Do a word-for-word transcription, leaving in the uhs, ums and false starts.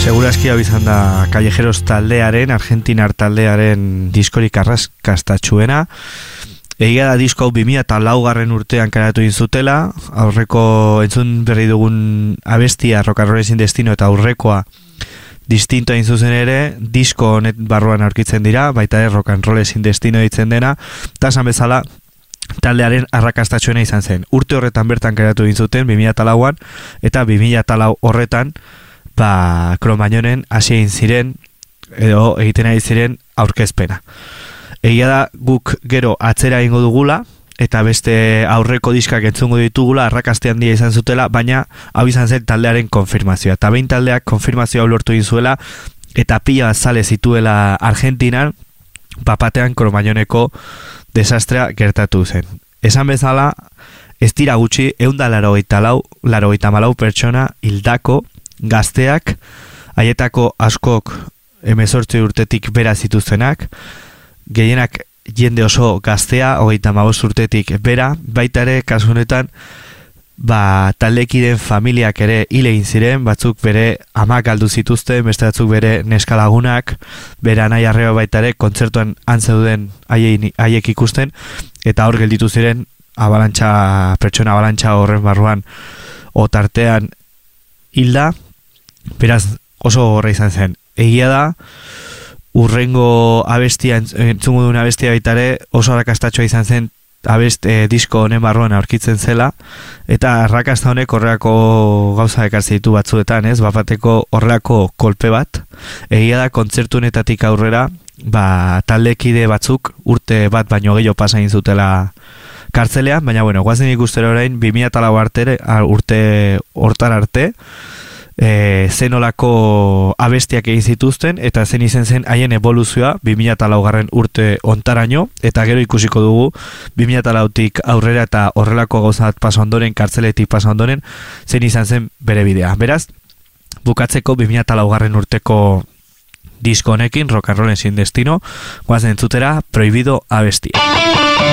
Segurazki hau izan da Callejeros taldearen, argentinar taldearen diskorik arrakastatsuena. Egia da disko hau bi mila laugarren urtean karatu inzutela, aurreko entzun berri dugun abestia Rock and Roll Sin Destino eta aurrekoa distinto hain zuzen ere, disko honet barruan aurkitzen dira, baita ere Rock and Roll Sin Destino ditzen dena, eta esan bezala taldearen arrakastatsuena izan zen. Urte horretan bertan karatu inzuten, bi mila lauan, eta bi mila lau horretan ba, Cro-Magnonen hasi egin ziren, edo egiten ari ziren aurkezpena. Egia da guk gero atzera egingo dugula, eta beste aurreko diskak entzungo ditugula, arrakaste handia izan zutela, baina hau izan zen taldearen konfirmazioa. Eta behin taldeak konfirmazioa lortu egin zuela, eta pila zale zituela Argentinan, bapatean Cro-Magnoneko desastrea gertatu zen. Esan bezala, ez dira gutxi, ehun eta laurogeita lau, laurogeita hamalau pertsona hildako gazteak, haietako askok hemezortzi urtetik bera zituztenak, gehienak jende oso gaztea, hogeita hamabost urtetik bera, baita ere kasu honetan ba, taldekideen familiak ere hil egin ziren, batzuk bere amak galdu zituzten, beste batzuk bere neskalagunak, bere anai arreba baita ere kontzertuan antzeuden haiek ikusten, eta hor gelditu ziren abalantxa, pertsona abalantxa horren barruan otartean hilda, beraz oso horra izan zen. Egia da, urrengo abestia, entzungo duen abestia baitare, oso arrakastatxoa izan zen abest, eh, disko honen barruan aurkitzen zela, eta arrakasta honek horrelako gauza ekartzen ditu batzuetan, ez? Bapateko horrelako kolpe bat. Egia da, kontzertu honetatik aurrera, ba, taldekide batzuk urte bat baino gehiago pasa egin zutela kartzelean, baina bueno, guazen ikustera orain, bi mila lau arte, urte hortar arte, E, zenolako abestiak egin zituzten eta zen izen zen haien evoluzioa bi mila laugarren urte ontaraino, eta gero ikusiko dugu bi mila lautik aurrera eta horrelako gauzat pasa ondoren, kartzeletik pasa ondoren, zen izan zen bere bidea. Beraz, bukatzeko bi mila laugarren urteko disko honekin, Rock and Roll Sin Destino, guazen entzutera Prohibido abestia.